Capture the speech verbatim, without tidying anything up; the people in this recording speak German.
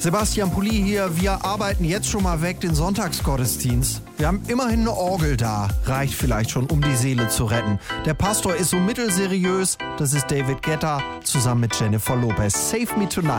Sebastian Pulli hier. Wir arbeiten jetzt schon mal weg den Sonntagsgottesdienst. Wir haben immerhin eine Orgel da. Reicht vielleicht schon, um die Seele zu retten. Der Pastor ist so mittelseriös. Das ist David Guetta zusammen mit Jennifer Lopez. Save Me Tonight.